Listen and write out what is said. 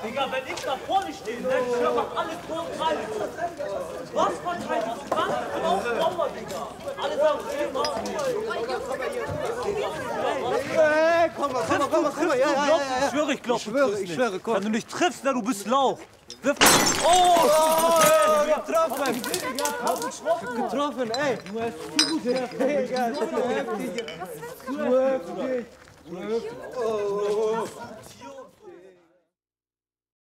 Digga, wenn ich da vorne stehe, ne, ich höre mal alle Toren rein. Was verteidigt du? Ganz genau Mauer, Digga. Alle sagen, Hey, komm mal, ja. Ich schwöre, ich glaube, Ich schwöre, komm. Wenn du nicht triffst, ne, du bist Lauch. Wirf Getroffen! Getroffen, ey! Du hast viel gut getroffen. Zu heftig.